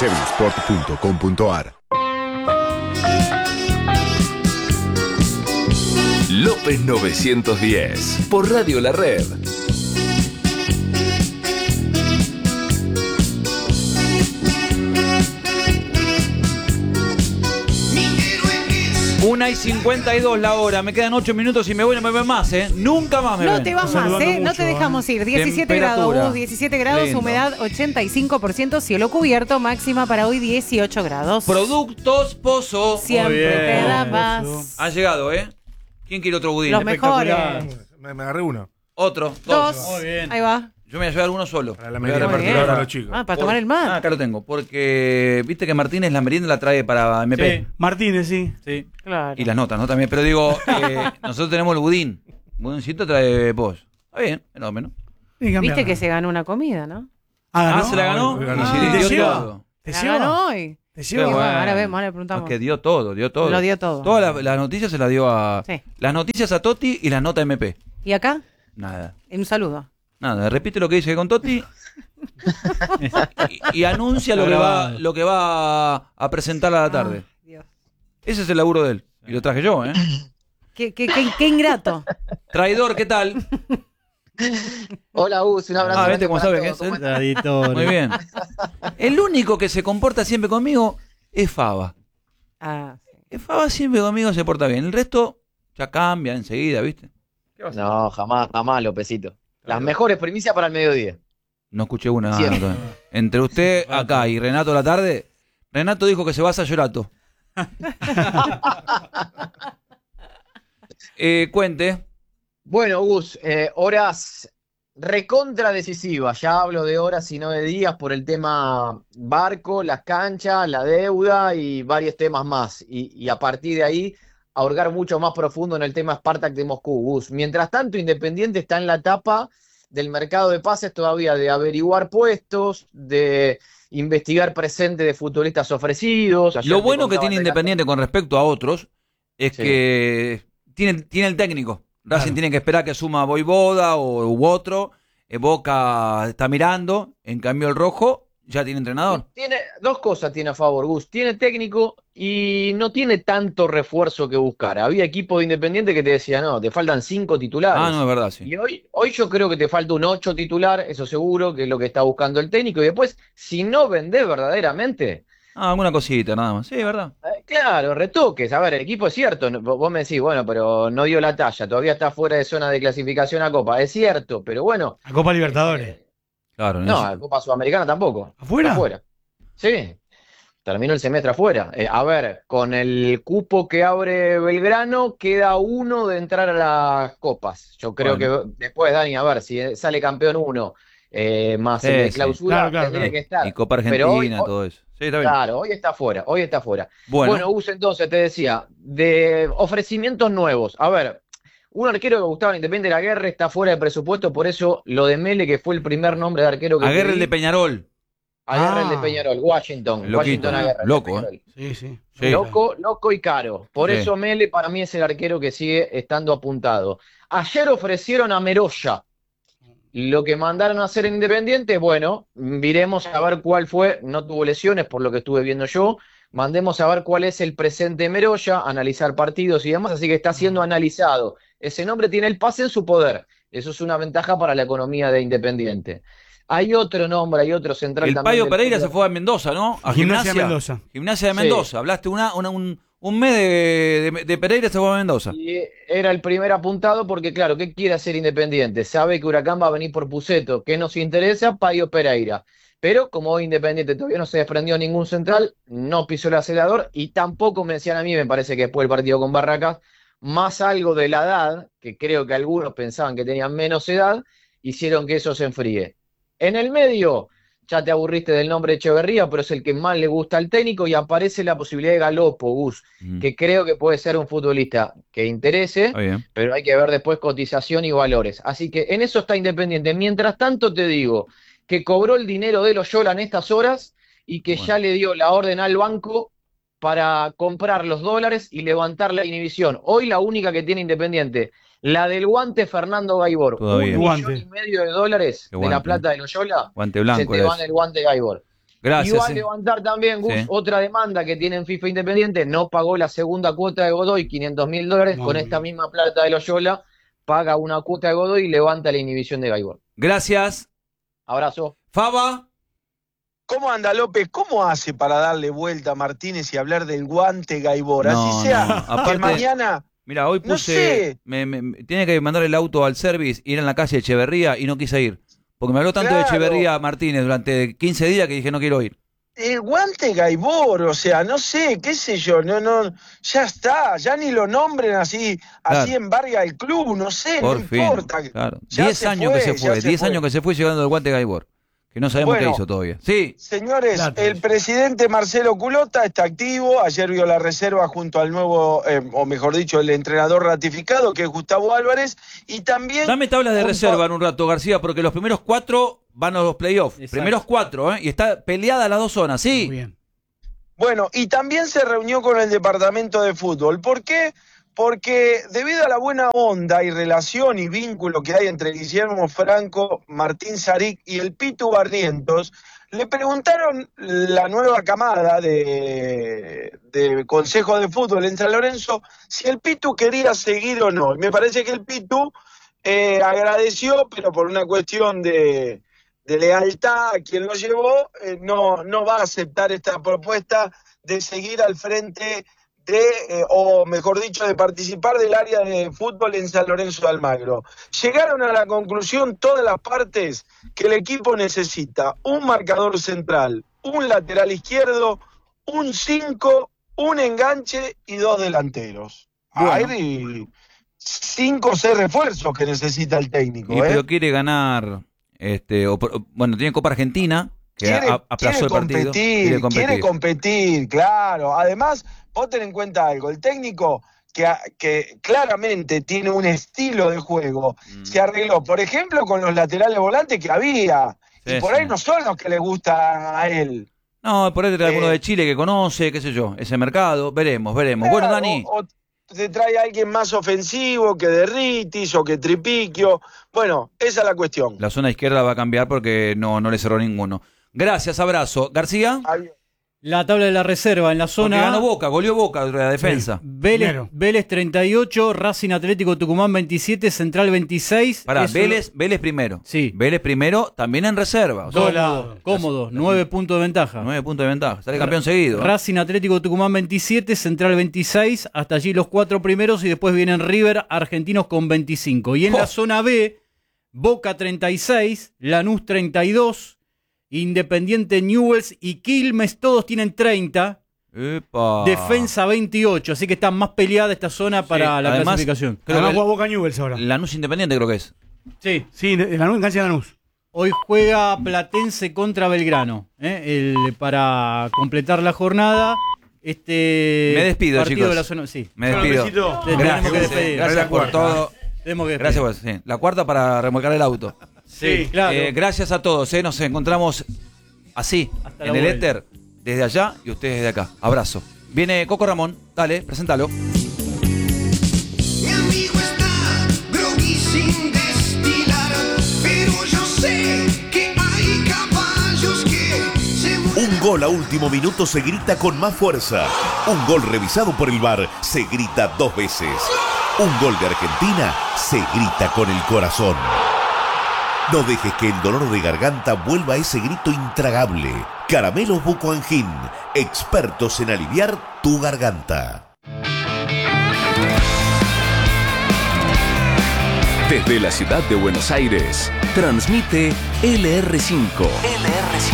7sport.com.ar. López 910 por Radio La Red. Una y 52 la hora, me quedan 8 minutos y me voy, no me ven más, Nunca más me ven. No te vas más, no te dejamos ir. 17 grados, 17 grados, Lindo. humedad 85%, cielo cubierto, máxima para hoy 18 grados. Productos Pozo. Siempre te da más. Ha llegado, ¿Quién quiere otro budín? Los mejores. Me agarré uno. Otro, Dos. Muy bien. Ahí va. Yo me voy a llevar uno solo. Para la Me voy a merienda repartir particular ahora. a los chicos. Para tomar el mar. Acá lo tengo. Porque viste que Martínez la merienda la trae para MP. Sí, Martínez, sí. Claro. Y las notas, ¿no? También. Pero digo, nosotros tenemos el budín. Budincito trae Pozo. Está bien, fenómeno. Viste que se ganó una comida, ¿no? Ah, ¿se la ganó? Hoy Y ganó. sí, ¿Te dio lleva? todo. ¿Te La lleva? ganó hoy. ¿Te Qué lleva? Bueno, bueno. ahora vemos, ahora le preguntamos. Es que dio todo. Lo dio todo. Todas las noticias se las dio a... Sí. Las noticias a Totti y las notas MP. ¿Y acá? Nada. Un saludo. Nada, repite lo que dice con Totti y anuncia lo que va a presentar a la tarde. Ay, Dios. Ese es el laburo de él. Y lo traje yo, Qué ingrato. Traidor, ¿qué tal? Hola, Gus, un abrazo. ¿Viste cómo sabe que es ¿Cómo él? Traditorio. Muy bien. El único que se comporta siempre conmigo es Faba. Ah, sí. Faba siempre conmigo se porta bien. El resto ya cambia enseguida, ¿viste? No, jamás, Lópezito. Las mejores primicias para el mediodía. No escuché una. Siempre. nota. Entre usted acá y Renato a la tarde, Renato dijo que se va a Sayorato. Cuente. Bueno, Gus, horas recontra decisivas. Ya hablo de horas y no de días por el tema barco, las canchas, la deuda y varios temas más. Y a partir de ahí, a hurgar mucho más profundo en el tema Spartak de Moscú, Gus. Mientras tanto, Independiente está en la etapa del mercado de pases todavía de averiguar puestos, de investigar presente de futbolistas ofrecidos. Ayer Lo te bueno que contaba tiene de la- Independiente con respecto a otros es Sí. que tiene el técnico. Racing Claro. tiene que esperar que suma Voivoda u otro. Boca está mirando. En cambio, el Rojo ya tiene entrenador. Tiene dos cosas tiene a favor, Gus. Tiene técnico y no tiene tanto refuerzo que buscar. Había equipos de Independiente que te decían, no, te faltan 5 titulares. Ah, no, es verdad, sí. Y hoy yo creo que te falta un 8 titular, eso seguro, que es lo que está buscando el técnico. Y después, si no vendés verdaderamente, Ah, alguna cosita, nada más. Sí, es verdad. claro, retoques. A ver, el equipo es cierto. Vos me decís, bueno, pero no dio la talla, todavía está fuera de zona de clasificación a Copa. Es cierto, pero bueno. A Copa Libertadores. Claro, No, a Copa Sudamericana tampoco. ¿Afuera? Afuera. Sí. Terminó el semestre afuera. A ver, con el cupo que abre Belgrano, queda uno de entrar a las copas. Yo creo Bueno. que después, Dani, a ver, si sale campeón uno, más Sí, el de sí. clausura, Claro, tendría claro. que estar. Y Copa Pero Argentina, hoy- todo eso. Sí, está bien. Claro, hoy está fuera, hoy está fuera. Bueno, Bueno, Gus, entonces te decía, de ofrecimientos nuevos. A ver, un arquero que gustaba en Independiente, la Guerra, está fuera de presupuesto, por eso lo de Mele, que fue el primer nombre de arquero que Aguerre el pedí, de Peñarol. Aguerre el de Ah. Peñarol, Washington. Loquito, Washington Aguerre, el de loco, Peñarol. Sí, sí. Sí. Loco y caro. Por Sí. eso Mele para mí es el arquero que sigue estando apuntado. Ayer ofrecieron a Meroya. Lo que mandaron a hacer en Independiente, bueno, miremos a ver cuál fue. No tuvo lesiones por lo que estuve viendo yo. Mandemos a ver cuál es el presente de Meroya, analizar partidos y demás. Así que está siendo analizado. Ese nombre tiene el pase en su poder. Eso es una ventaja para la economía de Independiente. Hay otro nombre, hay otro central El también Payo del Pereira fútbol. se fue a Mendoza, ¿no? A Gimnasia Mendoza. Gimnasia de Sí. Mendoza. Hablaste un mes de Pereira, se fue a Mendoza. Y era el primer apuntado porque, claro, ¿qué quiere hacer Independiente? Sabe que Huracán va a venir por Puceto. ¿Qué nos interesa? Payo Pereira. Pero como hoy Independiente todavía no se desprendió ningún central, no pisó el acelerador y tampoco me decían a mí, me parece que después del partido con Barracas, más algo de la edad, que creo que algunos pensaban que tenían menos edad, hicieron que eso se enfríe. En el medio, ya te aburriste del nombre de Echeverría, pero es el que más le gusta al técnico y aparece la posibilidad de Galopo, Gus, que creo que puede ser un futbolista que interese, Está bien. pero hay que ver después cotización y valores. Así que en eso está Independiente. Mientras tanto te digo que cobró el dinero de Loyola en estas horas y que Bueno. ya le dio la orden al banco para comprar los dólares y levantar la inhibición. Hoy la única que tiene Independiente, la del guante Fernando Gaibor. Todavía. $1,5 Guante. millones de Qué la guante. plata de Loyola, Guante se blanco te era va en ese. el guante Gaibor. Gracias. Y va a levantar también, Gus, Sí. otra demanda que tiene en FIFA Independiente. No pagó la segunda cuota de Godoy, $500.000. Con esta misma plata de Loyola, paga una cuota de Godoy y levanta la inhibición de Gaibor. Gracias. Abrazo. Faba. ¿Cómo anda López? ¿Cómo hace para darle vuelta a Martínez y hablar del guante Gaibor? Así sea, que Aparte, mañana... mira, hoy No puse. sé. Tiene que mandar el auto al service, ir en la calle Echeverría y no quise ir. Porque me habló tanto de Claro. Echeverría Martínez durante 15 días que dije no quiero ir. El guante Gaibor, o sea, no sé, qué sé yo, no, ya está, ya ni lo nombren así Claro. embarga el club, no sé, Por no fin. importa. Claro. Ya 10 años que se ya fue. 10 años que se fue llegando el guante Gaibor. Que no sabemos Bueno. qué hizo todavía. Sí. Señores, Plata. el presidente Marcelo Culota está activo. Ayer vio la reserva junto al nuevo, o mejor dicho, el entrenador ratificado, que es Gustavo Álvarez. Y también. Dame tablas de junto- reserva en un rato, García, porque los primeros 4 van a los playoffs. Exacto. Primeros 4, ¿eh? Y está peleada las dos zonas, Muy sí. bien. Bueno, y también se reunió con el departamento de fútbol. ¿Por qué? Porque debido a la buena onda y relación y vínculo que hay entre Guillermo Franco, Martín Saric y el Pitu Barrientos, le preguntaron la nueva camada de Consejo de Fútbol en San Lorenzo si el Pitu quería seguir o no. Y me parece que el Pitu agradeció, pero por una cuestión de lealtad a quien lo llevó, no va a aceptar esta propuesta de seguir al frente o mejor dicho, de participar del área de fútbol en San Lorenzo de Almagro. Llegaron a la conclusión todas las partes que el equipo necesita un marcador central, un lateral izquierdo, un 5, un enganche y 2 delanteros. Bueno. Hay 5 o 6 refuerzos que necesita el técnico. Y, pero quiere ganar, bueno, tiene Copa Argentina, que aplazó el partido. Quiere competir, claro. Además, vos ten en cuenta algo, el técnico que claramente tiene un estilo de juego, se arregló, por ejemplo, con los laterales volantes que había, Sí, y por sí. ahí no son los que le gusta a él. No, por ahí trae alguno de Chile que conoce, qué sé yo, ese mercado. Veremos. Bueno, Dani. O te trae a alguien más ofensivo que Derritis o que Tripiquio. Bueno, esa es la cuestión. La zona izquierda va a cambiar porque no le cerró ninguno. Gracias, abrazo. García. Adiós. La tabla de la reserva en la Porque zona ganó Boca, goleó Boca de la defensa. Primero. Vélez 38, Racing Atlético Tucumán 27, Central 26. Pará, Eso- Vélez primero. Sí. Vélez primero, también en reserva. O sea, Cómodo, 9 puntos de ventaja. 9 puntos de ventaja. Sale campeón seguido. Racing Atlético Tucumán 27, Central 26, hasta allí los 4 primeros y después vienen River, Argentinos con 25. Y en la zona B, Boca 36, Lanús 32, Independiente, Newell's y Quilmes, todos tienen 30, Epa. Defensa 28, así que está más peleada esta zona para la además, clasificación. Creo Además que juega Boca Newell's ahora. Lanús Independiente creo que es. Sí, Sí, en Lanús, en cancha de Lanús. hoy juega Platense contra Belgrano, para completar la jornada. Me despido, partido chicos. de la zona, sí. Me despido. besito. Tenemos que despedir. Gracias por todo. Tenemos que Gracias despedir. por sí. La cuarta para remolcar el auto. Sí, claro. Gracias a todos. Nos encontramos así, Hasta la en el vuelta. éter, desde allá y ustedes desde acá. Abrazo. Viene Coco Ramón. Dale, preséntalo. Mi amigo está groggy sin destilar, pero yo sé que hay caballos que se Un gol a último minuto se grita con más fuerza. Un gol revisado por el VAR se grita 2 veces. Un gol de Argentina se grita con el corazón. No dejes que el dolor de garganta vuelva a ese grito intragable. Caramelos Bucoangin, expertos en aliviar tu garganta. Desde la ciudad de Buenos Aires, transmite LR5. LR5.